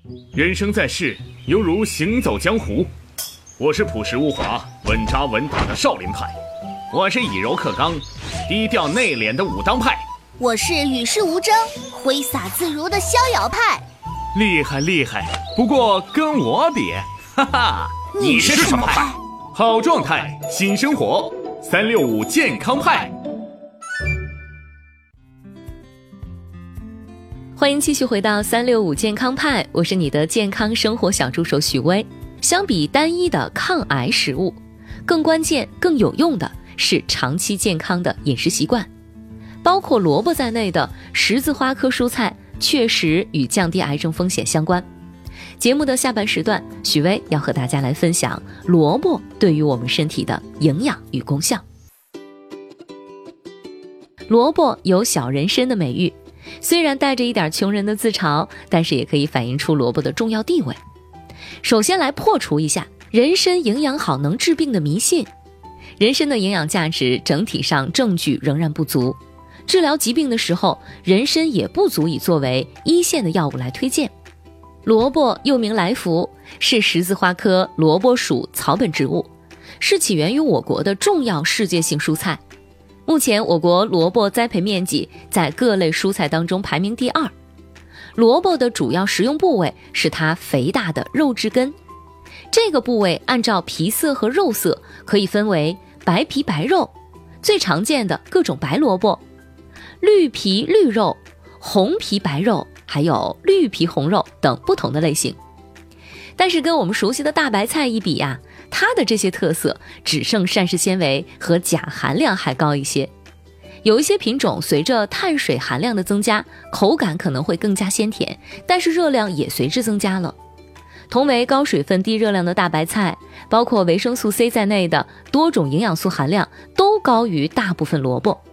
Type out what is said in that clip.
人生在世，犹如行走江湖。我是朴实无华、稳扎稳打的少林派，我是以柔克刚、低调内敛的武当派， 我是与世无争、挥洒自如的逍遥派。 厉害厉害，不过跟我比，哈哈， 你是什么派？ 好状态，新生活，365健康派。 欢迎继续回到365健康派，我是你的健康生活小助手许巍。相比单一的抗癌食物，更关键更有用的是长期健康的饮食习惯。包括萝卜在内的十字花科蔬菜确实与降低癌症风险相关。节目的下半时段，许巍要和大家来分享萝卜对于我们身体的营养与功效。萝卜有小人参的美誉，虽然带着一点穷人的自嘲，但是也可以反映出萝卜的重要地位。首先来破除一下人参营养好能治病的迷信。人参的营养价值整体上证据仍然不足，治疗疾病的时候，人参也不足以作为一线的药物来推荐。萝卜又名来福，是十字花科萝卜属草本植物，是起源于我国的重要世界性蔬菜。目前我国萝卜栽培面积在各类蔬菜当中排名第2。萝卜的主要食用部位是它肥大的肉质根，这个部位按照皮色和肉色可以分为白皮白肉，最常见的各种白萝卜，绿皮绿肉、红皮白肉，还有绿皮红肉等不同的类型。但是跟我们熟悉的大白菜一比呀，它的这些特色只剩膳食纤维和钾含量还高一些。有一些品种随着碳水含量的增加，口感可能会更加鲜甜，但是热量也随之增加了。同为高水分低热量的大白菜，包括维生素 C 在内的多种营养素含量都高于大部分萝卜。